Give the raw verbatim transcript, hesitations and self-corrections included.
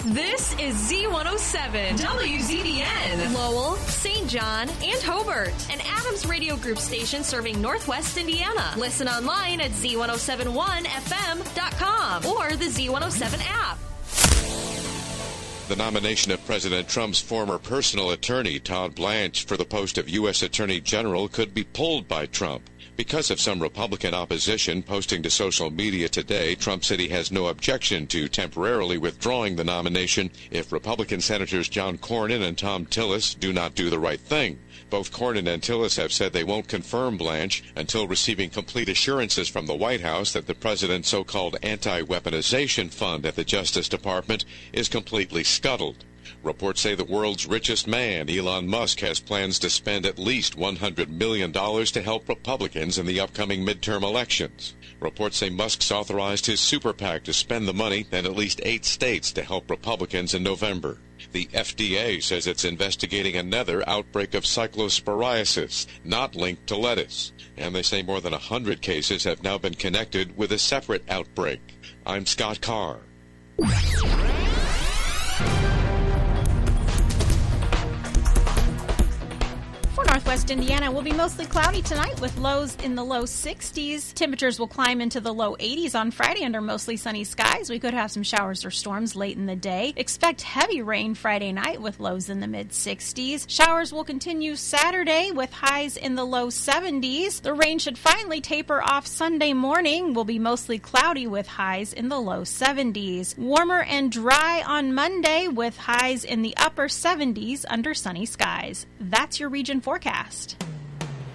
This is Z one oh seven, W Z B N, Lowell, Saint John, and Hobart, an Adams Radio Group station serving Northwest Indiana. Listen online at Z one oh seven one F M dot com or the Z one oh seven app. The nomination of President Trump's former personal attorney, Todd Blanche, for the post of U S Attorney General could be pulled by Trump. Because of some Republican opposition posting to social media today, Trump said he has no objection to temporarily withdrawing the nomination if Republican Senators John Cornyn and Thom Tillis do not do the right thing. Both Cornyn and Tillis have said they won't confirm Blanche until receiving complete assurances from the White House that the president's so-called anti-weaponization fund at the Justice Department is completely scuttled. Reports say the world's richest man, Elon Musk, has plans to spend at least one hundred million dollars to help Republicans in the upcoming midterm elections. Reports say Musk's authorized his super PAC to spend the money in at least eight states to help Republicans in November. The F D A says it's investigating another outbreak of cyclosporiasis, not linked to lettuce. And they say more than one hundred cases have now been connected with a separate outbreak. I'm Scott Carr. For Northwest Indiana, it will be mostly cloudy tonight with lows in the low sixties. Temperatures will climb into the low eighties on Friday under mostly sunny skies. We could have some showers or storms late in the day. Expect heavy rain Friday night with lows in the mid sixties. Showers will continue Saturday with highs in the low seventies. The rain should finally taper off Sunday morning. Will be mostly cloudy with highs in the low seventies. Warmer and dry on Monday with highs in the upper seventies under sunny skies. That's your region forecast.